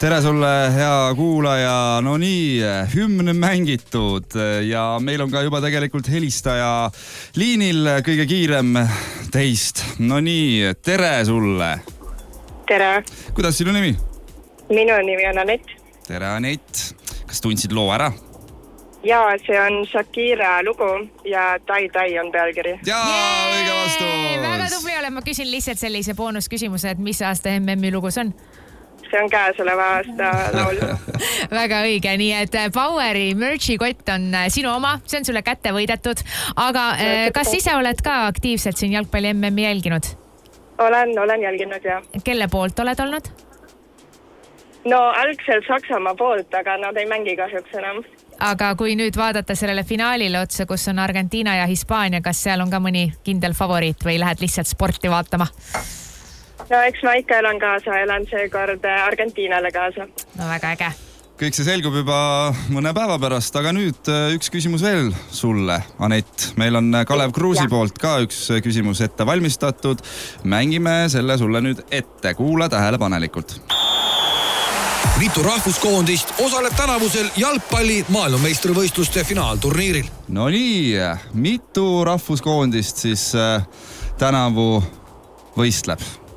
tere sulle, hea kuulaja. No nii, hümn mängitud ja meil on ka juba tegelikult helistaja liinil, kõige kiirem teist. No nii, tere sulle. Tere. Kuidas sinu nimi? Minu nimi on Anett. Tere Anett. Kas tundsid loo ära? Jaa, see on Shakira lugu ja Tai on pealkiri. Jaa, õige vastus. Väga tubli olen, ma küsin lihtsalt sellise boonusküsimuse, et mis aasta MM-i lugu see on? See on käesoleva aasta laul. Väga õige, nii et Poweri merchi kott on sinu oma, see on sulle kätte võidetud, aga kas ise oled ka aktiivselt siin jalgpalli MM-i jälginud? Olen jälginud, jah. Kelle poolt oled olnud? No algselt Saksamaa poolt, aga nad ei mängi kahjuks enam. Aga kui nüüd vaadata sellele finaalile otsa, kus on Argentiina ja Hispaania, kas seal on ka mõni kindel favoriit või lähed lihtsalt sporti vaatama? No eks ma ikka elan seekord Argentiinale kaasa. No väga äge. Kõik see selgub juba mõne päeva pärast, aga nüüd üks küsimus veel sulle, Anett. Meil on Kalev Kruusi poolt ka üks küsimus ette valmistatud. Mängime selle sulle nüüd ette. Kuula tähelepanelikult. Mitu rahvuskoondist osaleb tänavusel jalgpalli maailmameistrivõistluste finaalturniiril? No nii, mitu rahvuskoondist siis tänavu võistleb?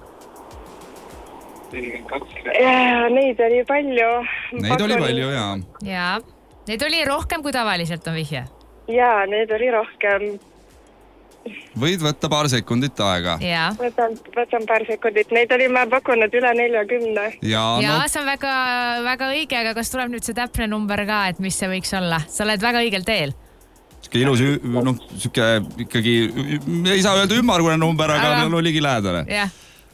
Neid oli palju. Neid oli palju, jaa. Jaa, neid oli rohkem kui tavaliselt on vihje. Jaa, neid oli rohkem. Võid võtta paar sekundit aega. Jaa. Võtan paar sekundit. Neid oli ma pakkunud üle 40. Jaa, see on väga õige, aga kas tuleb nüüd see täpne number ka, et mis see võiks olla? Sa oled väga õigel teel. Siuke ilus, siuke ikkagi, ei saa öelda ümmargune number, aga on ligi lähedale. Jah.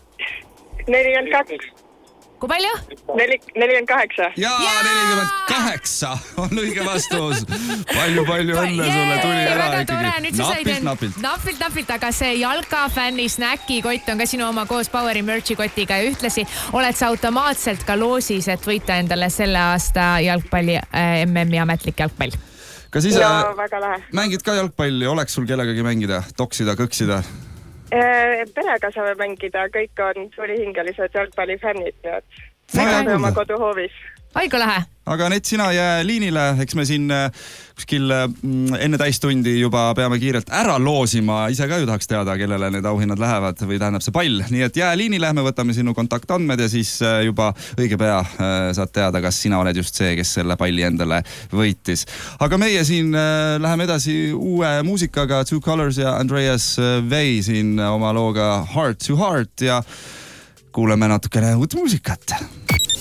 42. Kui palju? 48. Jaa, 48 on õige vastus. Palju õnne sulle, tuli ära ikkagi. Napilt, aga see jalkafänni snäkikott on ka sinu oma koos Poweri merchi kotiga ja ühtlasi oled sa automaatselt ka loosis, et võita endale selle aasta jalgpalli MM-i ametlik jalgpall. Kas ise väga lahe. Mängid ka jalgpalli? Oleks sul kellegagi mängida? Toksida, kõksida? Perega saame mängida, kõik on suurihingelised jalgpallifännid. Väga oma koduhoovis. Aigu lähe. Aga Anett, sina jää liinile, eks me siin kuskil enne täistundi juba peame kiirelt ära loosima. Ise ka ju tahaks teada, kellele need auhinnad lähevad või tähendab see pall. Nii et jää liinile, me võtame sinu kontaktandmed ja siis juba õige pea saad teada, kas sina oled just see, kes selle palli endale võitis. Aga meie siin läheme edasi uue muusikaga, Two Colors ja Andreas Vey siin oma looga Heart to Heart ja kuuleme natukene uut muusikat.